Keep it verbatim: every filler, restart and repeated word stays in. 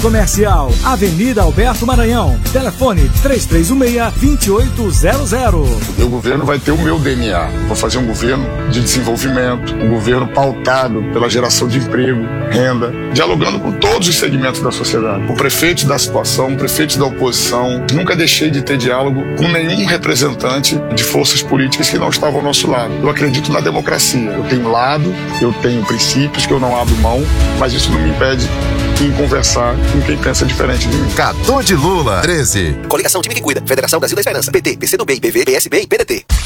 Comercial, Avenida Alberto Maranhão. Telefone três três um seis, dois oito zero zero. O meu governo vai ter o meu D N A. Vou fazer um governo de desenvolvimento, um governo pautado pela geração de emprego, renda, dialogando com todos os segmentos da sociedade. O prefeito da situação, o prefeito da oposição, nunca deixei de ter diálogo com nenhum representante de forças políticas que não estavam ao nosso lado. Eu acredito na democracia. Eu tenho lado, eu tenho princípios que eu não abro mão, mas isso não me impede em conversar com quem pensa diferente de mim. Cadu de Lula, treze. Coligação Time que Cuida. Federação Brasil da Esperança. P T, P C do B, P V, P S B e P D T.